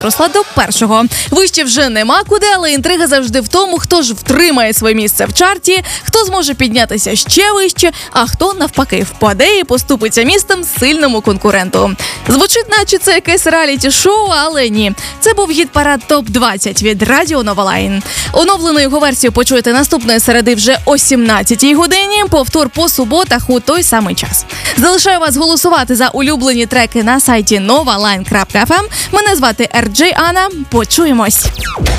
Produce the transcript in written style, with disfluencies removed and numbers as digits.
Росла до першого. Вище вже нема куди, але інтрига завжди в тому, хто ж втримає своє місце в чарті, хто зможе піднятися ще вище, а хто, навпаки, впаде і поступиться місцем сильному конкуренту. Звучить, наче це якесь реаліті-шоу, але ні. Це був гіт-парад ТОП-20 від Радіо Нова Лайн. Оновлену його версію почуєте наступної середи вже о 17-й годині, повтор по суботах у той самий час. Залишаю вас голосувати за улюблені треки на сайті novaline.fm. Мене звати RJ Анна. Почуємось!